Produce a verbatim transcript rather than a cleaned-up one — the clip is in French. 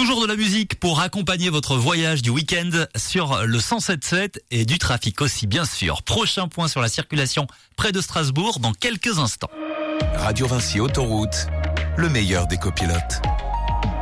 Toujours de la musique pour accompagner votre voyage du week-end sur le cent sept sept et du trafic aussi, bien sûr. Prochain point sur la circulation près de Strasbourg dans quelques instants. Radio Vinci Autoroute, le meilleur des copilotes.